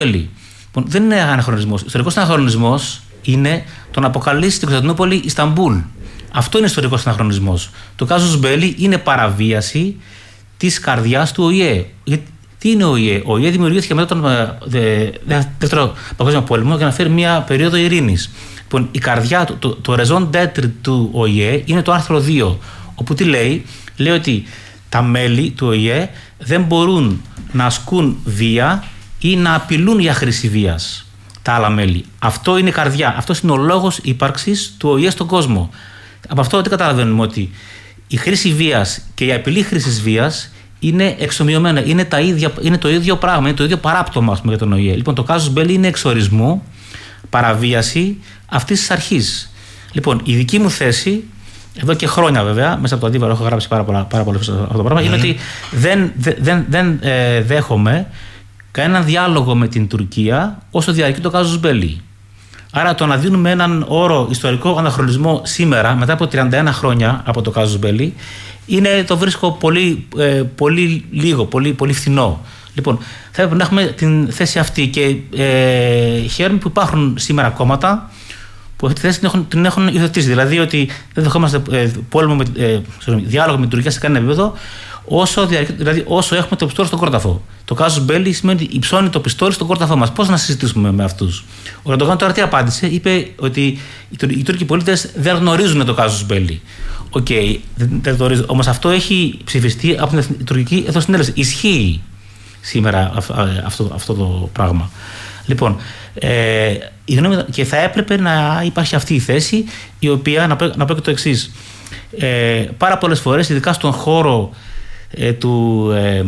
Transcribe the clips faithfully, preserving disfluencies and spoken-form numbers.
Λοιπόν, δεν είναι αναχρονισμός. Ιστορικός αναχρονισμός είναι το να αποκαλέσει την Κωνσταντινούπολη Ισταμπούλ. Αυτό είναι ιστορικός αναχρονισμός. Το κάζους μπέλι είναι παραβίαση της καρδιάς του Ο Η Ε. Τι είναι ο Ο Η Ε? Ο Ο Η Ε δημιουργήθηκε μετά τον Δεύτερο Παγκόσμιο Πόλεμο για να φέρει μια περίοδο ειρήνης. Λοιπόν, η καρδιά, το, το, το raison d'être του Ο Η Ε είναι το άρθρο δύο, όπου τι λέει? Λέει ότι τα μέλη του Ο Η Ε δεν μπορούν να ασκούν βία ή να απειλούν για χρήση βίας τα άλλα μέλη. Αυτό είναι η καρδιά. Αυτό είναι ο λόγος ύπαρξης του Ο Η Ε στον κόσμο. Από αυτό τι καταλαβαίνουμε? Ότι η χρήση βίας και η απειλή χρήσης βίας είναι εξομοιωμένα. Είναι, τα ίδια, είναι το ίδιο πράγμα, είναι το ίδιο παράπτωμα για τον Ο Η Ε. Λοιπόν, το κάζους μπέλι είναι εξορισμού παραβίαση αυτής της αρχής. Λοιπόν, η δική μου θέση, εδώ και χρόνια βέβαια, μέσα από το αντίβαρο έχω γράψει πάρα, πολλά, πάρα πολύ αυτό το πράγμα, mm. είναι ότι δεν, δεν, δεν ε, δέχομαι κανέναν διάλογο με την Τουρκία όσο διαρκεί το κάζους μπέλι. Άρα το να δίνουμε έναν όρο ιστορικό αναχρονισμό σήμερα, μετά από τριάντα ένα χρόνια από το κάζους μπέλι, είναι, το βρίσκω πολύ, ε, πολύ λίγο, πολύ, πολύ φθηνό. Λοιπόν, θα έπρεπε να έχουμε την θέση αυτή και ε, χαίρομαι που υπάρχουν σήμερα κόμματα που αυτή τη θέση την έχουν, την έχουν υιοθετήσει. Δηλαδή ότι δεν δεχόμαστε ε, πόλεμο με, ε, διάλογο με την Τουρκία σε κανένα επίπεδο, όσο, δηλαδή, όσο έχουμε το πιστόλι στον κόρταφο. Το κάζους μπέλι σημαίνει ότι υψώνει το πιστόλι στον κόρταφό μας. Πώς να συζητήσουμε με αυτούς? Ο Ερντογάν τώρα τι απάντησε? Είπε ότι οι Τούρκοι πολίτες δεν γνωρίζουν το κάζους μπέλι. Οκ, okay, δεν το γνωρίζω. Όμως αυτό έχει ψηφιστεί από την τουρκική εθνοσυνέλευση. Ισχύει σήμερα αυτό, αυτό το πράγμα. Λοιπόν, ε, και θα έπρεπε να υπάρχει αυτή η θέση, η οποία, να πω, να πω και το εξής. Ε, πάρα πολλές φορές, ειδικά στον χώρο ε, του ε,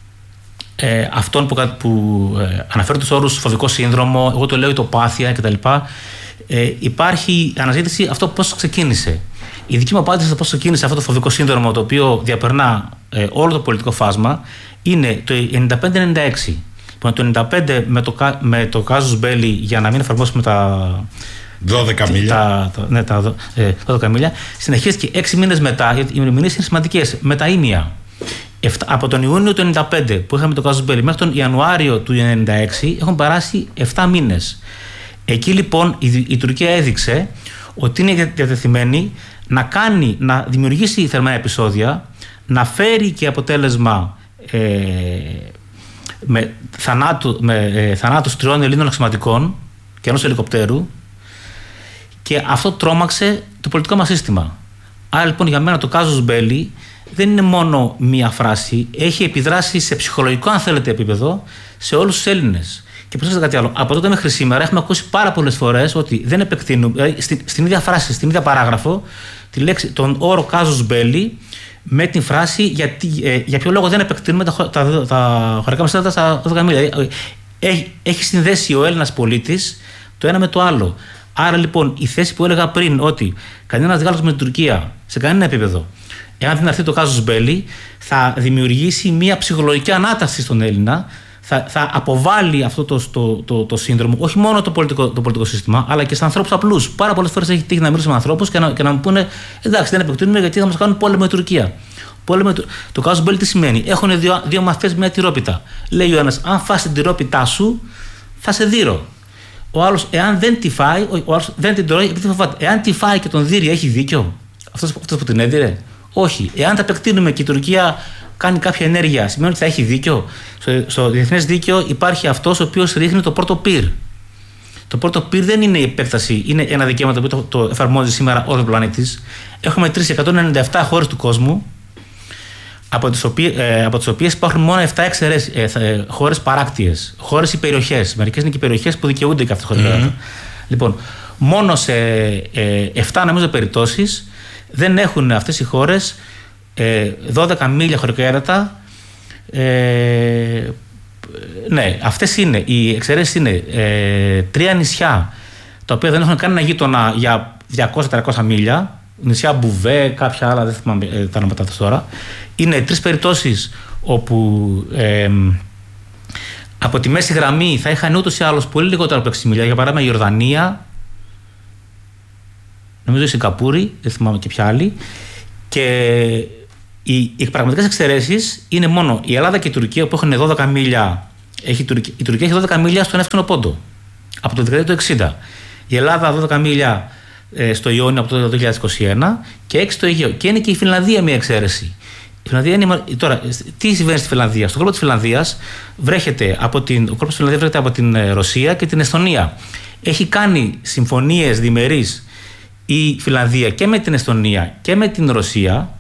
ε, αυτών που, που ε, αναφέρουν τους όρους φοβικό σύνδρομο, εγώ το λέω ητοπάθεια κτλ. Ε, υπάρχει αναζήτηση αυτό πώς ξεκίνησε. Η δική μου απάντηση στο πώς ξεκίνησε αυτό το φοβικό σύνδρομο, το οποίο διαπερνά ε, όλο το πολιτικό φάσμα, είναι το ενενήντα πέντε ενενήντα έξι. Το ενενήντα πέντε με το, με το κάζους μπέλι, για να μην εφαρμόσουμε τα δώδεκα μίλια. Τα, τα, ναι, τα ε, δώδεκα μίλια. Συνεχίστηκε έξι μήνες μετά, γιατί οι ημερομηνίες είναι σημαντικές, με τα ήμια. Από τον Ιούνιο του ενενήντα πέντε που είχαμε το κάζους μπέλι μέχρι τον Ιανουάριο του ενενήντα έξι έχουν περάσει επτά μήνες. Εκεί λοιπόν η, η Τουρκία έδειξε ότι είναι διατεθειμένη να κάνει, να δημιουργήσει θερμά επεισόδια, να φέρει και αποτέλεσμα ε, με, θανάτου, με ε, θανάτους τριών Ελλήνων αξιωματικών και ενός ελικοπτέρου, και αυτό τρόμαξε το πολιτικό μας σύστημα. Άρα λοιπόν για μένα το κάζους μπέλι δεν είναι μόνο μία φράση, έχει επιδράσει σε ψυχολογικό, αν θέλετε, επίπεδο σε όλους τους Έλληνες. Και προσέξτε κάτι άλλο. Από τότε μέχρι σήμερα έχουμε ακούσει πάρα πολλές φορές ότι δεν επεκτείνουμε, δηλαδή στην, στην ίδια φράση, στην ίδια παράγραφο, τη λέξη, τον όρο κάζους μπέλι με την φράση γιατί, ε, για ποιο λόγο δεν επεκτείνουμε τα, τα, τα χωρικά μας έδρα στα δώδεκα μίλια. Έχει, έχει συνδέσει ο Έλληνας πολίτης το ένα με το άλλο. Άρα λοιπόν η θέση που έλεγα πριν, ότι κανένας διάλογος με την Τουρκία σε κανένα επίπεδο, εάν δεν αρθεί το κάζους μπέλι, θα δημιουργήσει μια ψυχολογική ανάταση στον Έλληνα, θα, θα αποβάλει αυτό το, το, το, το σύνδρομο, όχι μόνο το πολιτικό, το πολιτικό σύστημα, αλλά και σε ανθρώπους απλούς. Πάρα πολλές φορές έχει τύχει να μιλήσω με ανθρώπους και να, και να μου πούνε: εντάξει, δεν επεκτείνουμε γιατί θα μας κάνουν πόλεμο με την Τουρκία. Πόλεμο, το κάζους μπέλι τι σημαίνει? Έχουν δύο, δύο μαθές μια τυρόπιτα. Λέει ο ένας: αν φας την τυρόπιτά σου, θα σε δείρω. Ο άλλος, εάν δεν τη φάει, ο άλλος δεν την τρώει επειδή φοβάται. Εάν τη φάει και τον δείρει, έχει δίκιο αυτός, αυτός που την έδιρε? Όχι. Εάν τα επεκτείνουμε και η Τουρκία κάνει κάποια ενέργεια, σημαίνει ότι θα έχει δίκιο? Στο, στο διεθνές δίκαιο υπάρχει αυτός ο οποίος ρίχνει το πρώτο πυρ. Το πρώτο πυρ δεν είναι η επέκταση, είναι ένα δικαίωμα το οποίο το, το εφαρμόζει σήμερα όλο ο πλανήτης. Έχουμε τρεις εκατόν ενενήντα επτά χώρες του κόσμου, από τις οποίες, ε, από τις οποίες υπάρχουν μόνο επτά εξαιρέσεις, ε, ε, χώρες παράκτιες, χώρες ή περιοχές. Μερικές είναι και περιοχές που δικαιούνται κάθε χώρα. Mm-hmm. Λοιπόν, μόνο σε ε, επτά νομίζω περιπτώσεις δεν έχουν αυτές οι χώρες ε, δώδεκα μίλια χωρικά έδατα. Ε, ναι, αυτές είναι, οι εξαιρέσεις είναι ε, τρία νησιά τα οποία δεν έχουν κανένα γείτονα για διακόσια με τριακόσια μίλια. Νησιά Μπουβέ, κάποια άλλα, δεν θυμάμαι ε, τα ονόματα τώρα. Είναι τρεις περιπτώσεις όπου ε, από τη μέση γραμμή θα είχαν ούτως ή άλλως πολύ λιγότερο από έξι μίλια. Για παράδειγμα, η Ιορδανία, νομίζω η Σιγκαπούρη, δεν θυμάμαι και ποια άλλη. Και οι, οι πραγματικές εξαιρέσεις είναι μόνο η Ελλάδα και η Τουρκία, που έχουν δώδεκα μίλια Έχει, η, Τουρκία, η Τουρκία έχει δώδεκα μίλια στον εύξηνο πόντο από το δεκαετία του εξήντα. Η Ελλάδα δώδεκα μίλια ε, στο Ιόνιο από το δύο χιλιάδες είκοσι ένα και έξι στο Αιγαίο. Και είναι και η Φινλανδία μια εξαίρεση. Η Φιλανδία είναι, τώρα, τι συμβαίνει στη Φιλανδία? Στον κόλπο της Φιλανδίας βρέχεται από την, ο κόλπος της Φιλανδίας βρέχεται από την Ρωσία και την Εσθονία. Έχει κάνει συμφωνίες διμερείς η Φιλανδία και με την Εσθονία και με την Ρωσία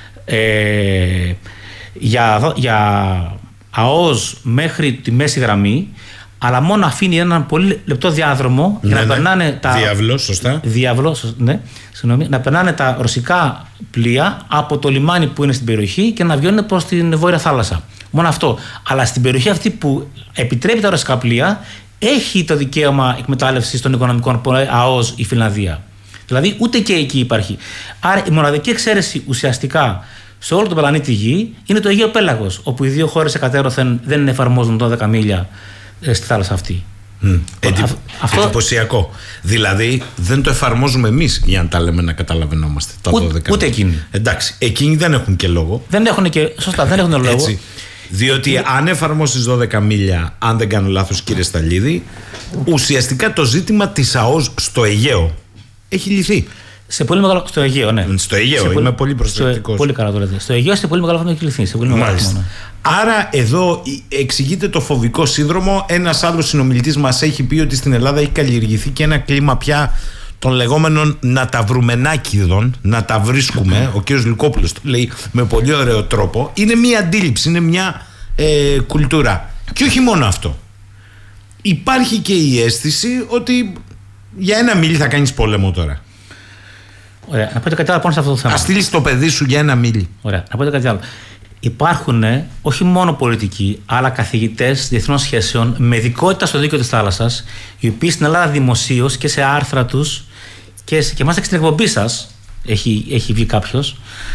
ε, για, για ΑΟΣ μέχρι τη μέση γραμμή, αλλά μόνο αφήνει έναν πολύ λεπτό διάδρομο ναι, για να ναι. περνάνε τα. Διάβλο, σωστά. Διάβλο, ναι, συγγνώμη, να περνάνε τα ρωσικά πλοία από το λιμάνι που είναι στην περιοχή και να βγαίνουν προς την Βόρεια Θάλασσα. Μόνο αυτό. Αλλά στην περιοχή αυτή που επιτρέπει τα ρωσικά πλοία, έχει το δικαίωμα εκμετάλλευσης των οικονομικών ΑΟΣ η Φινλανδία. Δηλαδή, ούτε και εκεί υπάρχει. Άρα, η μοναδική εξαίρεση ουσιαστικά σε όλο τον πλανήτη Γη είναι το Αιγαίο Πέλαγος, όπου οι δύο χώρες εκατέρωθεν δεν εφαρμόζουν δώδεκα μίλια στη θάλασσα αυτή. Mm. Εντυ... Αυτό... Εντυπωσιακό. Δηλαδή δεν το εφαρμόζουμε εμείς, για να τα λέμε να καταλαβαίνόμαστε. Τα Ού, δώδεκα ούτε εκείνοι. Εντάξει, εκείνοι δεν έχουν και λόγο. Δεν έχουν και. Σωστά, δεν έχουν λόγο. Έτσι. Διότι mm. αν εφαρμόσεις δώδεκα μίλια, αν δεν κάνω λάθος, κύριε Σταλίδη, ουσιαστικά το ζήτημα της ΑΟΣ στο Αιγαίο έχει λυθεί. Σε πολύ μεγάλο. Στο Αιγαίο, ναι. Στο Αιγαίο, είμαι πολύ, πολύ προσεκτικός. Πολύ καλά το λέτε. Στο Αιγαίο, σε πολύ μεγάλο βαθμό έχει λυθεί. Σε πολύ μεγάλο βαθμό. Άρα εδώ εξηγείται το φοβικό σύνδρομο. Ένας άλλος συνομιλητής μας έχει πει ότι στην Ελλάδα έχει καλλιεργηθεί και ένα κλίμα πια των λεγόμενων ναταβρουμενάκηδων, να τα βρίσκουμε. Ο κ. Λυκόπουλος το λέει με πολύ ωραίο τρόπο. Είναι μια αντίληψη, είναι μια ε, κουλτούρα. Και όχι μόνο αυτό. Υπάρχει και η αίσθηση ότι για ένα μίλι θα κάνεις πόλεμο τώρα. Ωραία. Να πω κάτι άλλο πάνω σε αυτό το θέμα. Ας στείλεις το παιδί σου για ένα μίλι. Ωραία. Να πω κάτι άλλο. Υπάρχουν όχι μόνο πολιτικοί, αλλά καθηγητές διεθνών σχέσεων με ειδικότητα στο δίκαιο της θάλασσας, οι οποίοι στην Ελλάδα δημοσίως και σε άρθρα τους και, και μάλιστα και στην εκπομπή σας έχει, έχει βγει κάποιος.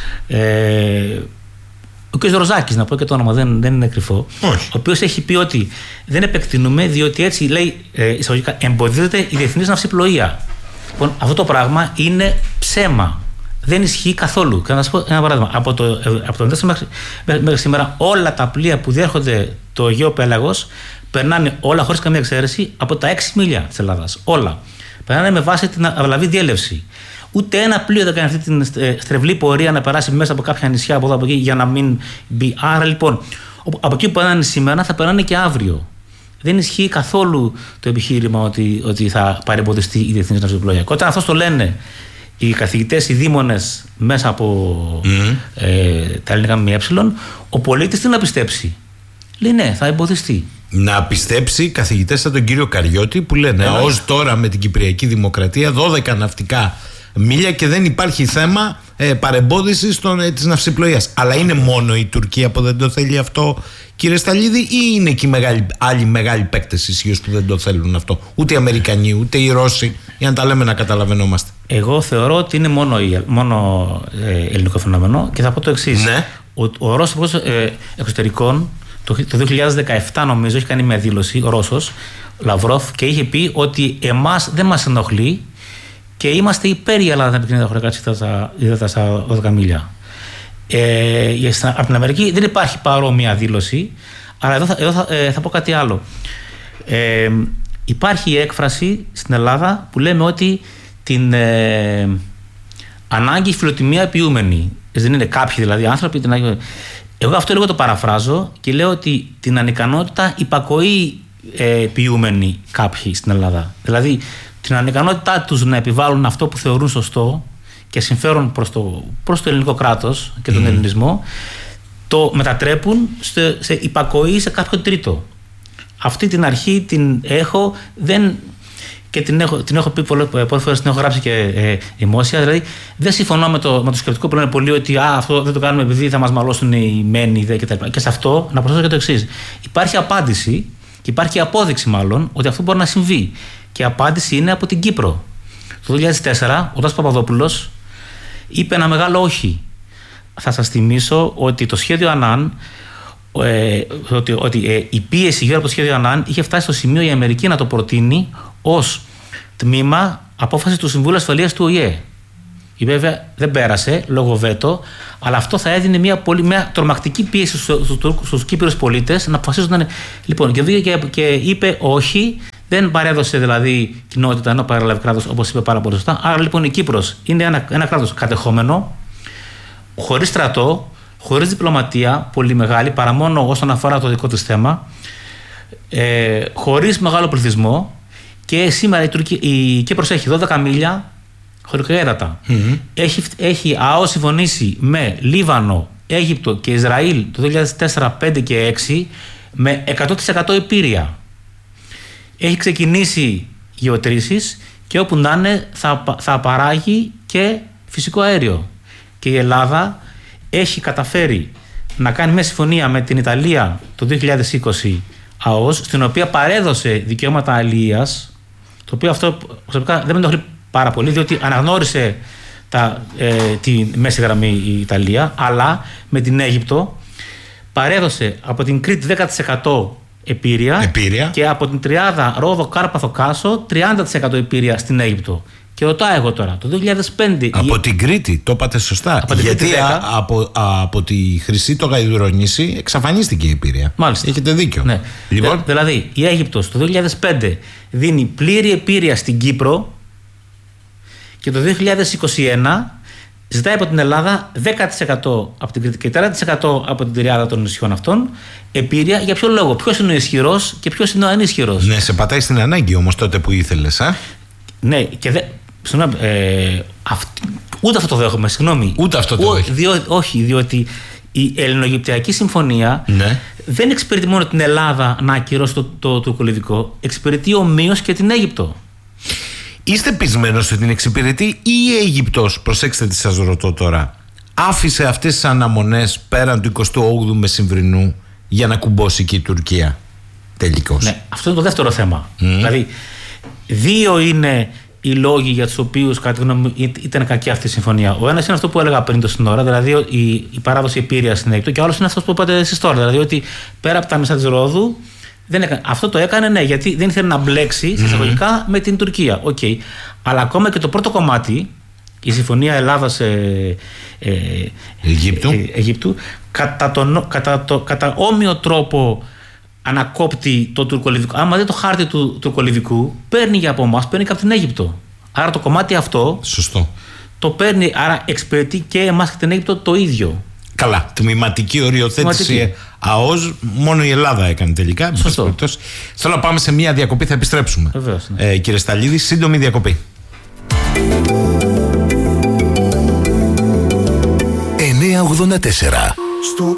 Ε, ο κ. Ροζάκης, να πω και το όνομα, δεν, δεν είναι κρυφό. Όχι. Ο οποίος έχει πει ότι δεν επεκτείνουμε, διότι έτσι λέει ε, εισαγωγικά εμποδίζεται η διεθνής ναυσιπλοεία. Λοιπόν, αυτό το πράγμα είναι ψέμα. Δεν ισχύει καθόλου. Και να σας πω ένα παράδειγμα. Από το, από το μέχρι, μέχρι σήμερα, όλα τα πλοία που διέρχονται το Αιγαίο Πέλαγος περνάνε όλα χωρίς καμία εξαίρεση από τα έξι μίλια της Ελλάδας. Όλα. Περνάνε με βάση την αυλαβή διέλευση. Ούτε ένα πλοίο δεν κάνει αυτή την στρεβλή πορεία να περάσει μέσα από κάποια νησιά από εδώ από εκεί για να μην μπει. Άρα λοιπόν, από εκεί που περνάνε σήμερα θα περνάνε και αύριο. Δεν ισχύει καθόλου το επιχείρημα ότι, ότι θα παρεμποδιστεί η διεθνής ναυσιπλοεία. Και όταν αυτό το λένε οι καθηγητές, οι δήμονες μέσα από mm. ε, τα ελληνικά ΜΜΕ, ο πολίτης τι να πιστέψει? Λέει ναι, θα εμποδιστεί. Να πιστέψει καθηγητές σαν τον κύριο Καριώτη που λένε yeah. ως τώρα με την Κυπριακή Δημοκρατία δώδεκα ναυτικά μίλια και δεν υπάρχει θέμα ε, παρεμπόδισης ε, της ναυσιπλοείας. Αλλά είναι μόνο η Τουρκία που δεν το θέλει αυτό, κύριε Σταλίδη, ή είναι και οι μεγάλοι, άλλοι μεγάλοι παίκτες ισχύως που δεν το θέλουν αυτό? Ούτε οι Αμερικανοί, ούτε οι Ρώσοι, για να τα λέμε να καταλαβαίνόμαστε. Εγώ θεωρώ ότι είναι μόνο, μόνο ε, ελληνικό φαινόμενο και θα πω το εξής. Ναι. Ο, ο Ρώσος ε, εξωτερικών το, το δύο χιλιάδες δεκαεπτά νομίζω έχει κάνει μια δήλωση, ο Ρώσος Λαυρόφ, και είχε πει ότι εμάς δεν μας ενοχλεί και είμαστε υπέρ η Ελλάδα να επικοινωνεί τα χωρικά της στα δώδεκα μίλια. Ε, από την Αμερική δεν υπάρχει παρόμοια δήλωση, αλλά εδώ θα, εδώ θα, ε, θα πω κάτι άλλο. Ε, υπάρχει η έκφραση στην Ελλάδα που λέμε ότι την ε, ανάγκη φιλοτιμία επιούμενη. Δεν είναι κάποιοι δηλαδή άνθρωποι. Την ανάγκη... Εγώ αυτό λίγο το παραφράζω και λέω ότι την ανικανότητα υπακοή ε, επιούμενη κάποιοι στην Ελλάδα. Δηλαδή την ανικανότητά τους να επιβάλλουν αυτό που θεωρούν σωστό και συμφέρον προς το, προς το ελληνικό κράτος και τον mm. ελληνισμό, το μετατρέπουν σε, σε υπακοή σε κάποιον τρίτο. Αυτή την αρχή την έχω, δεν, και την έχω, την έχω πει πολλές φορές, την έχω γράψει και ε, δημόσια. Δηλαδή, δεν συμφωνώ με το, με το σκεπτικό που λένε πολλοί ότι α, αυτό δεν το κάνουμε επειδή θα μας μαλώσουν οι μένοι, οι δε κτλ. Και σε αυτό να προσθέσω και το εξής. Υπάρχει απάντηση και υπάρχει απόδειξη μάλλον ότι αυτό μπορεί να συμβεί. Και η απάντηση είναι από την Κύπρο. Το δύο χιλιάδες τέσσερα ο Τάσος Παπαδόπουλος είπε ένα μεγάλο όχι. Θα σας θυμίσω ότι το σχέδιο Ανάν, ε, ότι, ότι ε, η πίεση γύρω από το σχέδιο Ανάν είχε φτάσει στο σημείο η Αμερική να το προτείνει ως τμήμα απόφαση του Συμβούλου Ασφαλείας του Ο Η Ε. Η βέβαια δεν πέρασε λόγω βέτο, αλλά αυτό θα έδινε μια, πολύ, μια τρομακτική πίεση στους, στους Κύπριους πολίτες να αποφασίζουν να είναι. Λοιπόν, και βγήκε και, και είπε όχι, δεν παρέδωσε δηλαδή κοινότητα ενώ παρέλαβε κράτος, όπως είπε πάρα πολύ σωστά. Άρα λοιπόν η Κύπρος είναι ένα, ένα κράτος κατεχόμενο, χωρίς στρατό, χωρίς διπλωματία πολύ μεγάλη, παρά μόνο όσον αφορά το δικό της θέμα, ε, χωρίς μεγάλο πληθυσμό, και σήμερα η, Τουρκία, η Κύπρος έχει δώδεκα μίλια χωρικά έδατα. Mm-hmm. Έχει, έχει ΑΟ συμφωνήσει με Λίβανο, Αίγυπτο και Ισραήλ το δύο χιλιάδες τέσσερα, πέντε και έξι με εκατό τοις εκατό υπήρεια. Έχει ξεκινήσει γεωτρήσεις και όπου να είναι θα, θα παράγει και φυσικό αέριο. Και η Ελλάδα έχει καταφέρει να κάνει μια συμφωνία με την Ιταλία το δύο χιλιάδες είκοσι ΑΟΣ, στην οποία παρέδωσε δικαιώματα αλληλείας, το οποίο αυτό προσωπικά δεν με ενοχλεί πάρα πολύ, διότι αναγνώρισε τα, ε, τη μέση γραμμή η Ιταλία, αλλά με την Αίγυπτο παρέδωσε από την Κρήτη δέκα τοις εκατό επήρεια, επήρεια. Και από την Τριάδα Ρόδο Κάρπαθο Κάσο τριάντα τοις εκατό επήρεια στην Αίγυπτο. Και ρωτάω εγώ τώρα, το δύο χιλιάδες πέντε. Από η... την Κρήτη, το είπατε σωστά. Από γιατί α, από, α, από τη Χρυσή το Γαϊδουρονήσι εξαφανίστηκε η επήρεια. Μάλιστα. Έχετε δίκιο. Ναι. Λοιπόν... Δε, δηλαδή, η Αίγυπτος το δύο χιλιάδες πέντε δίνει πλήρη επήρεια στην Κύπρο και το δύο χιλιάδες είκοσι ένα ζητάει από την Ελλάδα δέκα τοις εκατό από την Κρήτη και τριάντα τοις εκατό από την τριάδα των νησιών αυτών επήρεια. Για ποιο λόγο, ποιος είναι ο ισχυρός και ποιος είναι ο ανίσχυρος? Ναι, σε πατάει στην ανάγκη όμως τότε που ήθελες, α. Ναι, και δεν. Συγγνώμη, ε, αυ, ούτε αυτό το δέχομαι, συγγνώμη. Ούτε αυτό το δέχομαι. Διό, όχι, διότι η Ελληνογυπτιακή Συμφωνία ναι. δεν εξυπηρετεί μόνο την Ελλάδα να ακυρώσει το, το, το τουρκολιβικό, εξυπηρετεί ομοίως και την Αίγυπτο. Είστε πεισμένος ότι την εξυπηρετεί ή η Αίγυπτος, προσέξτε τι σας ρωτώ τώρα, άφησε αυτές τις αναμονές πέραν του εικοστού όγδοου μεσημβρινού για να κουμπώσει και η Τουρκία τελικώς? Ναι, αυτό είναι το δεύτερο θέμα. Mm. Δηλαδή, δύο είναι οι λόγοι για τους οποίους κατά τη γνώμη μου ήταν κακή αυτή η συμφωνία. Ο ένας είναι αυτό που έλεγα πριν το στην ώρα, δηλαδή η, η παράδοση επήρειας στην Αίγυπτο, και ο άλλος είναι αυτό που είπατε εσείς τώρα, δηλαδή ότι πέρα από τα μισά της Ρόδου. Δεν έκανε. Αυτό το έκανε, ναι, γιατί δεν ήθελε να μπλέξει mm-hmm. εισαγωγικά με την Τουρκία. Okay. Αλλά ακόμα και το πρώτο κομμάτι, η συμφωνία Ελλάδας ε, ε, Αιγύπτου, ε, Αιγύπτου κατά, τον, κατά, το, κατά όμοιο τρόπο ανακόπτει το τουρκολιβικό. Άμα δει το χάρτη του τουρκολιβικού, παίρνει για από εμάς, παίρνει και από την Αίγυπτο. Άρα το κομμάτι αυτό σωστό. Το παίρνει, άρα εξυπηρετεί και εμάς και την Αίγυπτο το ίδιο. Καλά, τμηματική οριοθέτηση ΑΟΣ, μόνο η Ελλάδα έκανε τελικά. Σωστό. Θέλω να πάμε σε μια διακοπή, θα επιστρέψουμε. Βεβαίως, ναι. ε, κύριε Σταλίδη, σύντομη διακοπή. εννιακόσια ογδόντα τέσσερα